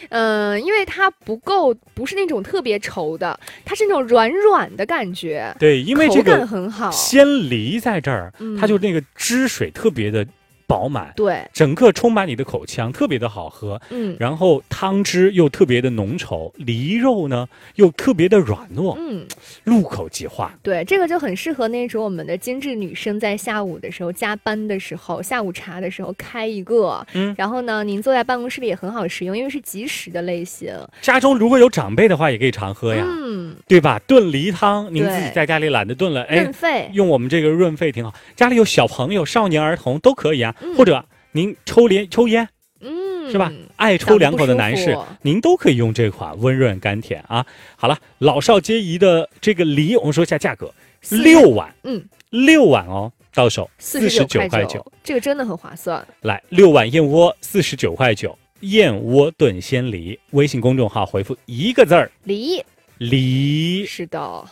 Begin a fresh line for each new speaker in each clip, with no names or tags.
因为它不是那种特别稠的，它是那种软软的感觉。
对，因为这
口
个
感很好，
鲜梨在这儿，它就那个汁水特别的饱满，
对，
整个充满你的口腔，特别的好喝。然后汤汁又特别的浓稠，梨肉呢又特别的软糯，入口即化。
对，这个就很适合那种我们的精致女生在下午的时候加班的时候，下午茶的时候开一个，然后呢，您坐在办公室里也很好食用，因为是即食的类型。
家中如果有长辈的话，也可以常喝呀，对吧？炖梨汤，您自己在家里懒得炖了，
润肺，
用我们这个润肺挺好。家里有小朋友、少年儿童都可以啊，或者您抽烟，是吧？爱抽两口的男士，您都可以用这款温润甘甜啊。好了，老少皆宜的这个梨，我们说一下价格，6碗，6碗哦，到手49块9，
这个真的很划算。
来，6碗燕窝49块9，燕窝炖鲜梨，微信公众号回复一个字儿梨，
是的。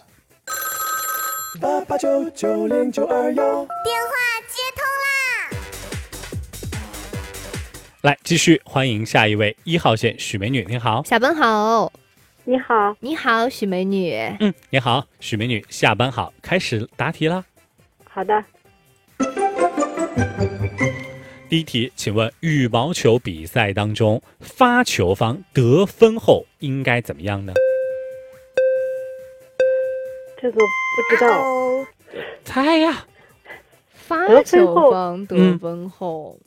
88990921，
电话接通啦！
来，继续欢迎下一位1号线许美女，您好。
下班好。
你好，
你好，许美女。
你好，许美女，下班好，开始答题啦。
好的。
第一题，请问羽毛球比赛当中，发球方得分后应该怎么样呢？
这个不知道。
猜呀。
发球方得分后。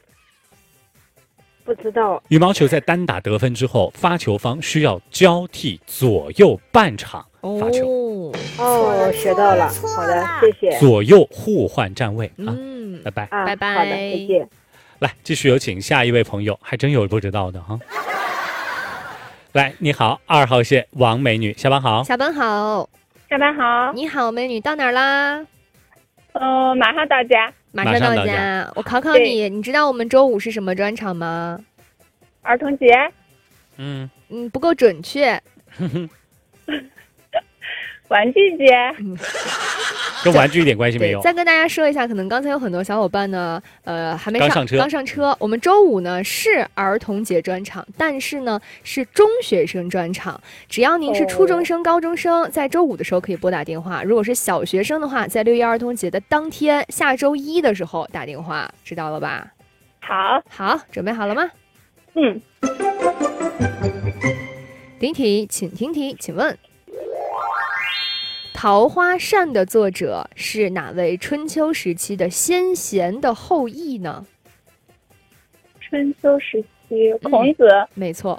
不知道。
羽毛球在单打得分之后，发球方需要交替左右半场发球。
学到了。好的，谢谢。
左右互换站位啊。拜拜。
拜拜。
好的，再见。
来，继续有请下一位朋友，还真有不知道的哈。来，你好，2号线王美女，下班好。
下班好。
下班好。
你好，美女，到哪儿啦？
马上到家。
马上到家。我考考你，你知道我们周5是什么专场吗？
儿童节。
不够准确。
玩具节。
跟玩具一点关系没有。
再跟大家说一下，可能刚才有很多小伙伴呢，还没刚上车。我们周5呢是儿童节专场，但是呢是中学生专场。只要您是初中生、高中生，在周5的时候可以拨打电话；如果是小学生的话，在6一儿童节的当天，下周1的时候打电话，知道了吧？好，准备好了吗？第一题，请听题，请问。桃花扇的作者是哪位春秋时期的先贤的后裔呢？
春秋时期，孔子。
没错。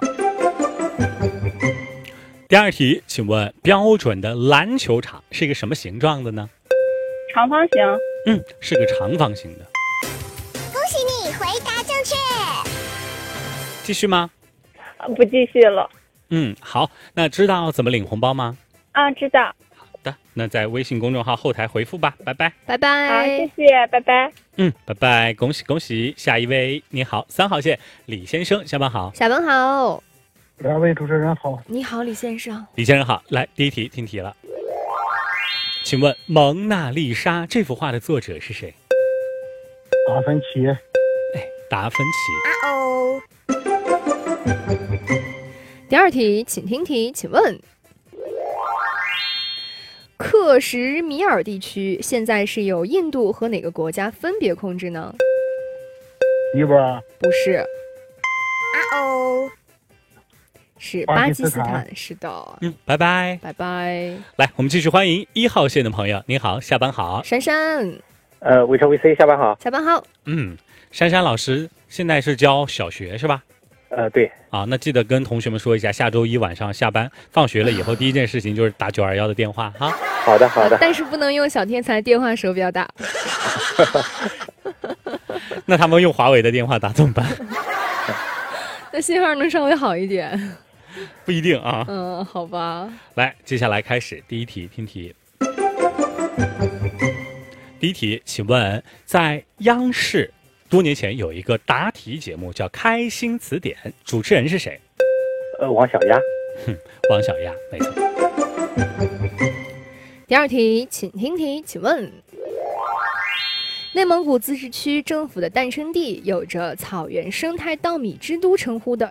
第二题，请问标准的篮球场是一个什么形状的呢？
长方形。
是个长方形的。
恭喜你回答正确。
继续吗？
不继续了。
好，那知道怎么领红包吗？
知道。
那在微信公众号后台回复吧，拜拜。
拜拜。
好，谢谢，拜拜。
拜拜，恭喜恭喜。下一位，你好，3号线李先生，下班好。
下班好。
2位主持人好。
你好，李先生。
李先生好。来，第一题听题了，请问蒙娜丽莎这幅画的作者是谁？
达芬奇。
达芬奇。
第二题，请听题，请问克什米尔地区现在是由印度和哪个国家分别控制呢？
尼泊尔。
不是。是巴基斯坦。是的。
拜拜。
拜拜。
来，我们继续欢迎1号线的朋友，您好，下班好。
珊珊。
VC 下班好。
下班好。
珊珊老师现在是教小学是吧？
对。
那记得跟同学们说一下，下周1晚上下班放学了以后，第一件事情就是打921的电话哈。
好的好的。
但是不能用小天才电话手表打。
那他们用华为的电话打怎么办？
那信号能稍微好一点。
不一定啊。
好吧。
来，接下来开始第一题，听题。第一题，请问在央视多年前有一个答题节目叫《开心词典》，主持人是谁？
王小丫。
王小丫，没错。
第二题，请听题，请问内蒙古自治区政府的诞生地，有着草原生态稻米之都称呼的